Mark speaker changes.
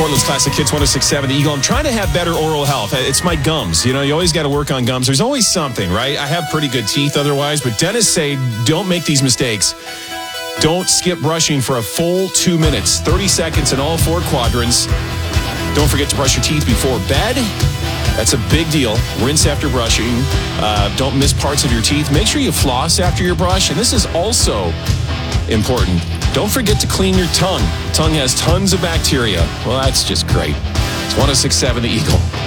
Speaker 1: Portland's Classic Hits 106.7 The Eagle. I'm trying to have better oral health. It's my gums. You always got to work on gums. There's always something, right? I have pretty good teeth otherwise, but dentists say don't make these mistakes. Don't skip brushing for a full 2 minutes, 30 seconds in all 4 quadrants. Don't forget to brush your teeth before bed. That's a big deal. Rinse after brushing. Don't miss parts of your teeth. Make sure you floss after your brush. And this is also important. Don't forget to clean your tongue. Tongue has tons of bacteria. Well, that's just great. It's 106.7 The Eagle.